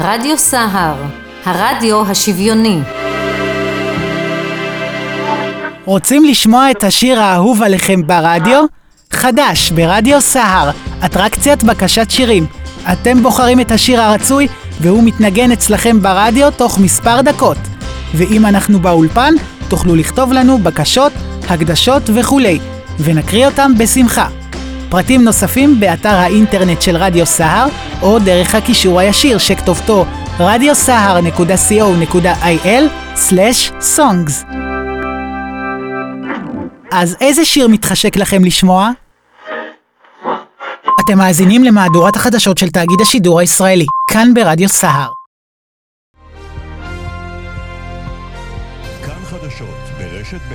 רדיו סהר, הרדיו השוויוני. רוצים לשמוע את השיר האהוב עליכם ברדיו? חדש ברדיו סהר, אטרקציית בקשת שירים. אתם בוחרים את השיר הרצוי והוא מתנגן אצלכם ברדיו תוך מספר דקות. ואם אנחנו באולפן, תוכלו לכתוב לנו בקשות, הקדשות וכולי, ונקריא אותם בשמחה. פרטים נוספים באתר האינטרנט של רדיו סהר, או דרך הקישור הישיר שכתובתו radiosahar.co.il/songs. אז איזה שיר מתחשק לכם לשמוע? אתם מאזינים למהדורת החדשות של תאגיד השידור הישראלי, כאן ברדיו סהר. כאן חדשות ברשת ב'.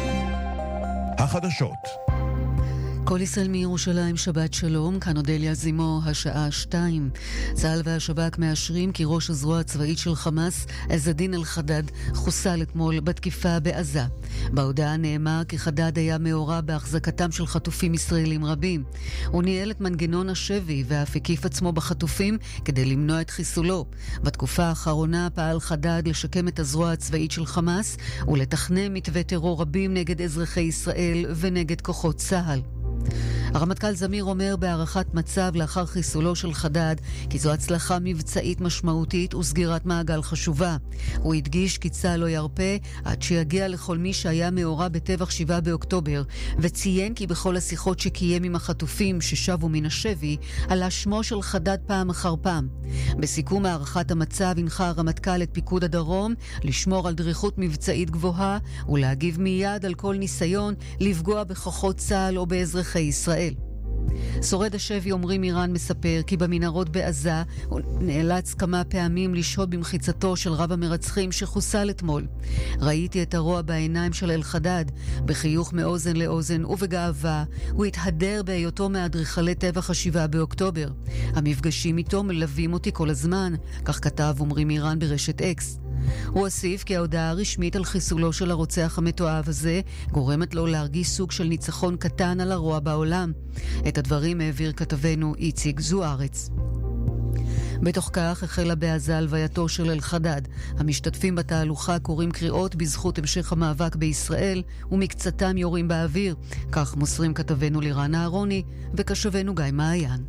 החדשות. כל ישראל מירושלים, שבת שלום, כאן אודליה זימו, השעה 2. צה"ל והשב"כ מאשרים כי ראש הזרוע הצבאית של חמאס, עז א-דין אל-חדד, חוסל אתמול בתקיפה בעזה. בהודעה נאמר כי חדד היה מעורב בהחזקתם של חטופים ישראלים רבים. הוא ניהל את מנגנון השבי ואף הקיף עצמו בחטופים כדי למנוע את חיסולו. בתקופה האחרונה פעל חדד לשקם את הזרוע הצבאית של חמאס ולתכנן מתווה טרור רבים נגד אזרחי ישראל ונגד כוחות צה"ל. הרמטכ"ל זמיר אומר בהערכת מצב לאחר חיסולו של חדד כי זו הצלחה מבצעית משמעותית וסגירת מעגל חשובה. הוא הדגיש כי צה"ל לא ירפה עד שיגיע לכל מי שהיה מעורב בטבח 7 באוקטובר, וציין כי בכל השיחות שקיים עם החטופים ששבו מן השבי עלה שמו של חדד פעם אחר פעם. בסיכום הערכת המצב הנחה הרמטכ"ל את פיקוד הדרום לשמור על דריכות מבצעית גבוהה ולהגיב מיד על כל ניסיון לפגוע בכוחות צה"ל או באזרחי ישראל. שורד השבי עומרי מירן מספר כי במנהרות בעזה הוא נאלץ כמה פעמים לשהות במחיצתו של רב המרצחים שחוסל אתמול. ראיתי את הרוע בעיניים של אל-חדד, בחיוך מאוזן לאוזן ובגאווה. הוא התהדר בהיותו מאדריכלי טבח 7 באוקטובר. המפגשים איתו מלווים אותי כל הזמן, כך כתב עומרי מירן ברשת אקס. הוא הוסיף כי ההודעה הרשמית על חיסולו של הרוצח המתועב הזה גורמת לו להרגיש סוג של ניצחון קטן על הרוע בעולם. את הדברים העביר כתבנו איציק זוארץ. בתוך כך החלה בעזה הלווייתו של אל-חדד. המשתתפים בתהלוכה קוראים קריאות בזכות המשך המאבק בישראל ומקצתם יורים באוויר. כך מוסרים כתבנו לירן אהרוני וקשבנו גיא מעיין.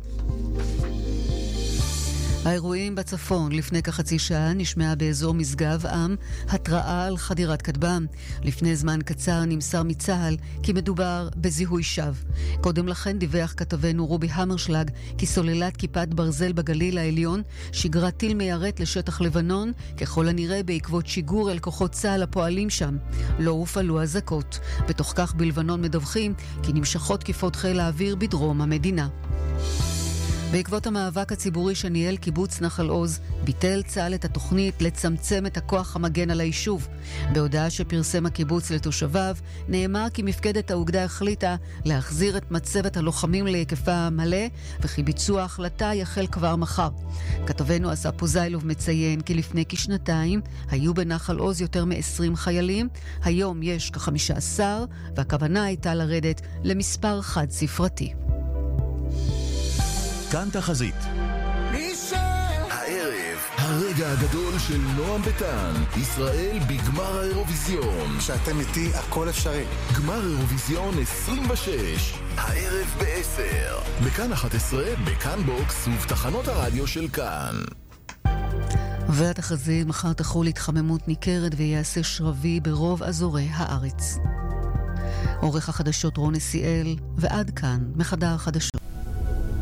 האירועים בצפון לפני כחצי שעה נשמעה באזור משגב עם התראה על חדירת כטב"ם. לפני זמן קצר נמסר מצה"ל כי מדובר בזיהוי שווא. קודם לכן דיווח כתבנו רובי המרשלג כי סוללת כיפת ברזל בגליל העליון שיגרה טיל מיירט לשטח לבנון, ככל הנראה בעקבות שיגור אל כוחות צה"ל הפועלים שם. לא הופעלו אזעקות. בתוך כך בלבנון מדווחים כי נמשכות תקיפות חיל האוויר בדרום המדינה. בעקבות המאבק הציבורי שניהל קיבוץ נחל עוז, ביטל צה"ל את התוכנית לצמצם את הכוח המגן על היישוב. בהודעה שפרסם הקיבוץ לתושביו, נאמר כי מפקדת האוגדה החליטה להחזיר את מצבת הלוחמים להיקפה המלא, וכי ביצוע ההחלטה יחל כבר מחר. כתבנו אסף פוזיילוב מציין כי לפני כשנתיים היו בנחל עוז יותר מ-20 חיילים, היום יש כ-15, והכוונה הייתה לרדת למספר חד ספרתי. כאן תחזית. הערב, הרגע הגדול של נועם ביטן, ישראל בגמר האירוויזיון. כשאתם איתי הכל אפשרי. גמר אירוויזיון 26, הערב ב-10. בכאן 11, בכאן בוקס ובתחנות הרדיו של כאן. והתחזית, מחר תחול התחממות ניכרת ויעשה שרבי ברוב אזורי הארץ. עורך החדשות רון נסיאל, ועד כאן מחדר החדשות.